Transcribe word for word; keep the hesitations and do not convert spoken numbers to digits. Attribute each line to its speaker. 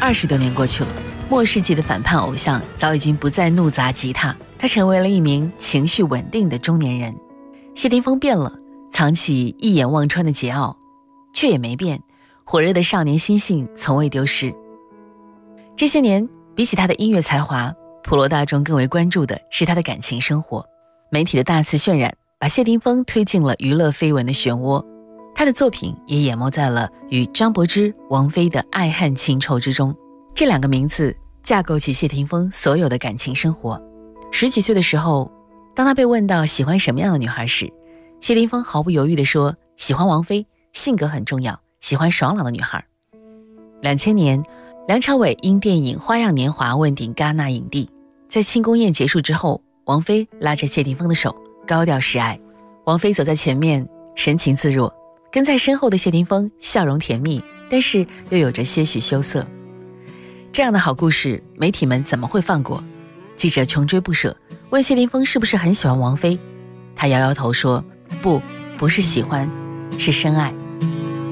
Speaker 1: 二十多年过去了，末世纪的反叛偶像早已经不再怒砸吉他，他成为了一名情绪稳定的中年人。谢霆锋变了，藏起一眼望穿的桀骜，却也没变，火热的少年心性从未丢失。这些年，比起他的音乐才华，普罗大众更为关注的是他的感情生活。媒体的大肆渲染，把谢霆锋推进了娱乐绯闻的漩涡，他的作品也淹没在了与张柏芝、王菲的爱恨情仇之中。这两个名字架构起谢霆锋所有的感情生活。十几岁的时候，当他被问到喜欢什么样的女孩时，谢霆锋毫不犹豫地说，喜欢王菲，性格很重要，喜欢爽朗的女孩。两千年，梁朝伟因电影《花样年华》问鼎戛纳影帝，在庆功宴结束之后，王菲拉着谢霆锋的手，高调示爱。王菲走在前面，神情自若，跟在身后的谢霆锋笑容甜蜜，但是又有着些许羞涩。这样的好故事，媒体们怎么会放过？记者穷追不舍，问谢霆锋是不是很喜欢王菲，他摇摇头说，不，不是喜欢，是深爱。